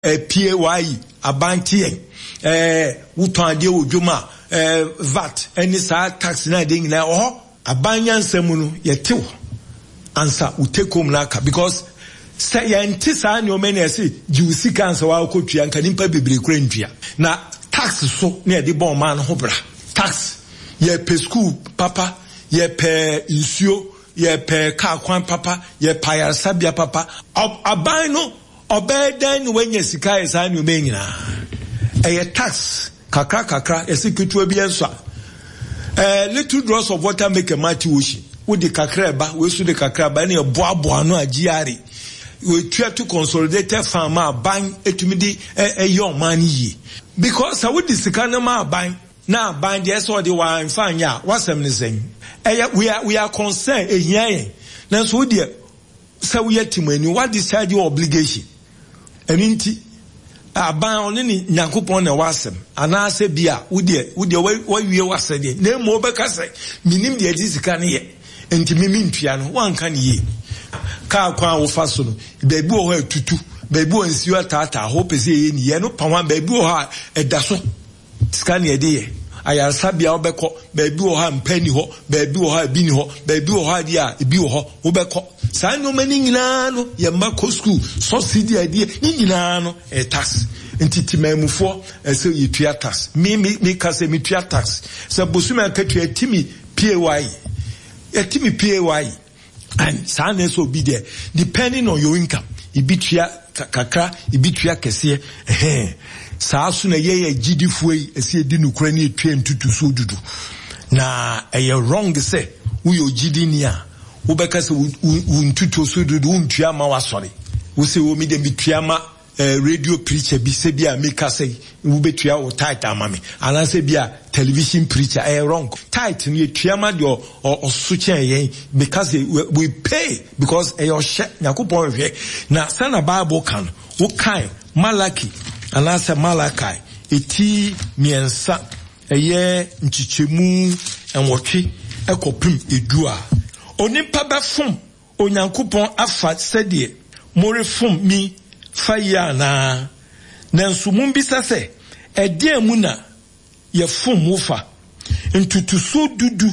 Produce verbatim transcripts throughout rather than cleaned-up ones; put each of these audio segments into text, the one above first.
eh, P A Y, abantie, eh, utande ujuma, eh, V A T, any sa tax na ding na oh, abanyan semunu yetu, answer utake home laka because say yanti sa ni omeni esi jiwisi kansa wa okotu yanka nimpa bebre kura ntua na tax so na de bon man ho bra tax ye pe school papa ye pe insuo ye pe car kwan papa ye pa yarsabia papa aban no obedan wenye sika esa ni omeni na eye tax kakra kakra esikutu bi enso eh little drops of water make a mighty ocean wo de kakra ba we su de kakra ba na eboaboa no agiare we try to consolidate farmer ban etumidi e your money because I would discount ma ban na ban dey so the one fanya wasem ni sen we are we are concerned e hia na so dey say we yatimani what decide your obligation eninti aban oni ni Nyankopon na wasem ana se bia wo dey wo dey wa wie wasede na mo be kase minim dey disika ne ye enti mimi ntua no wan kan ye ka kwa wo fa so no beebi o ha tutu beebi o nsiu atata ho pese ye ni ye no pawan beebi o ha eda so scan ye de ye ayasabia obekọ beebi o ha mpani ho beebi o ha bi ni ho beebi o ha dia ebi o ho obekọ saa no mani nyina no ye mako school subsidy ade ni nyina no e tax ntiti mamufo ese ye tua tax me me ka se me tua tax se bosuma ka tua timi P A Y e timi P A Y and sana so be there depending on your income ibitua kakra ibitua kese eh saa so na ye ye gidifuei ese edi nukura ni etwa ntutu so dudu na eh wrong say wo yo gidi ni a wo beka se wo ntutu so dudu wo ntua ma wasori wo se wo mi de bitua ma radio preacher bi se bia make say wo betua wo tight amame ana se bia television preacher eh wrong tight ni etua ma de o so chen yen because we pay because eh your share Yakobon hwe na sana Bible kan wo kan Malaki ana se Malakai eti miensa eye nchichemu enwotwe ekopim edua onipa befom Onyankopon afa sede morefom mi faya na nanso mumbisa se ede mu na ye fom wofa ntutuso dudu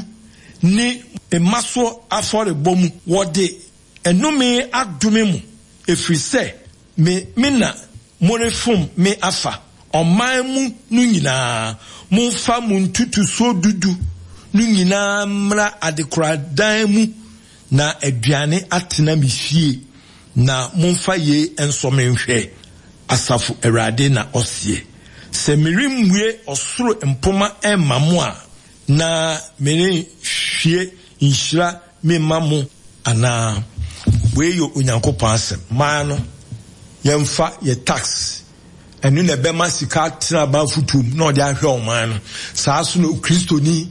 ni emaso afore bomu wode enome adome mu efrise me mina morefom me afa oman mu nu nyina mumfa mu ntutuso dudu nu nyina mra adekuradan mu na aduane atena mihie na mumfa ye ensomenhwe asafu erade na osie se mirimwe osoro empoma emamu a na mene hwie inhira memamu ana weyo Onyankopon asem ma no yemfa ye tax enu na bema sika tra ba futum na ode ahwe o man no saa so no kristoni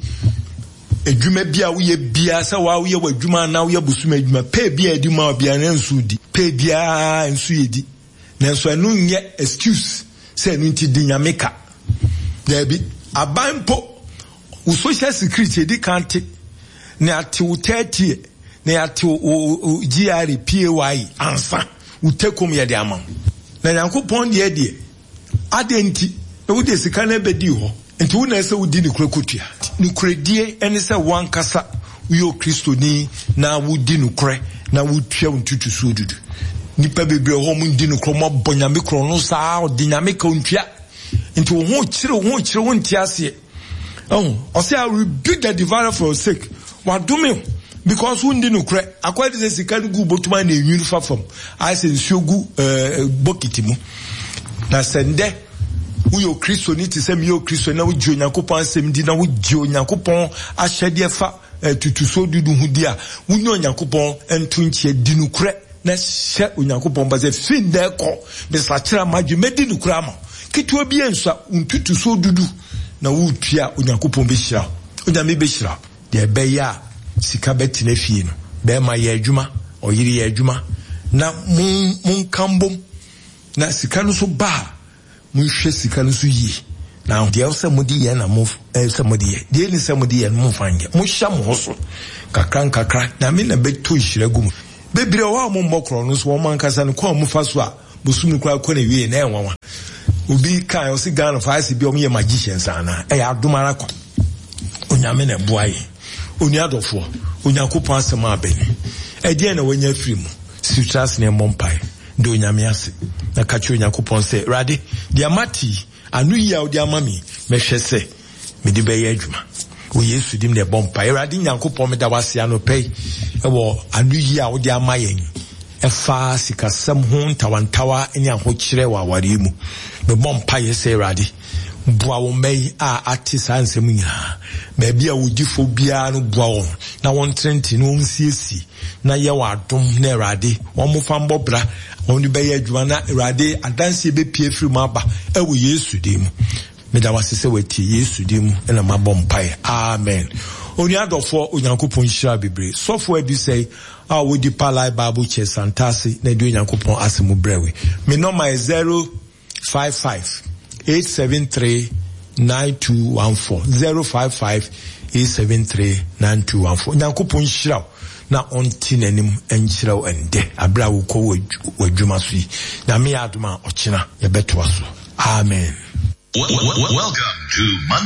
edwuma bia wo ye bia sa wa wo ye wadwuma na wo ye busuma edwuma pe bia edwuma bia na nsu di pe bia nsu yedi na so enu nye excuse say enu nti di nyameka da bi abanpo wo social security di kante na ati wo thirty na ati wo G R P A Y ansa wo tekom ye de amam na Yakobon de de adenti na wo de sika na bedi ho nti wo na se wo di ni krokotua ni kredie ene se wan kasa wo kristoni na wo di no kre na wo tua ntutu so dudu nipa bebre ho mu di no kro mo bonyame kro no saa o di nyame ka ntua nti wo ho kire wo ho kire wo ntiase oh o say I rebuke the devourer for sake wa do me because wo di no kre akwadi se sika gu botuma na enwuru fafam I say nsuogu eh bokiti mu na sende uyo Kristo ni ti se mi yo Kristo na wo ji Onyankopon asem di na wo ji Onyankopon ahyede fa tutuso dudu hudi a wo ni Onyankopon entu nchie di nukure na hye Onyankopon ba se fin de ko be sa kira madwe medi nukure ama kitu obi enso untutuso dudu na wo tua Onyankopon be hira Onyame be hira de be ya sika beti na fie no be ma ye adwuma oyiri ye adwuma na mun mun kambom na sika no so ba munhwe sika no so yi na de ose modi ye na mo ese modi ye de ni se modi ye mo fange mo hya mo so kakran kakra na me na beto hira gum bebre wa mo mokro no so mo ankasa no kwa mo fa so a busum kwa ko na wie na enwanwa obi kan o si Ghana fa si bi o me magicians ana e ya domara kwa onyame na boaye oni adofo onyankopon asema abeni e die na wanya firi mu sutras na mompai do onyame ase na kacho onyankopon se rade dia mati anu yi a odi amami mehwese me di be ye adwuma o Yesu dim na bompai rade nyankopon me da wase anopei e wo anu yi a odi amayen efa sikasam ho ntawantawa eni ahokyere wa ware mu me bompai se rade bua wo mei a ati sanse mu nya me bia wo difo bia no bua wo na won trenti no nsiesi na ye wa adom na erade wo mo fa mbobra won be ye adwuma na erade adanse be pie firi mu aba e wo Yesu dim me da wasese wati Yesu dim na mabompai amen oni adofo onyankopon hira bebre sofo adu sei a wo di Palai Bible Church Santasi na du onyankopon asemu brewe me number is zero five five eight seven three nine two one four zero five five eight seven three nine two one four nyankopon hira na onti nanim enhira ende abra wo ko wadwuma so yi na me adoma ochina ye beto aso amen. Welcome to Monday.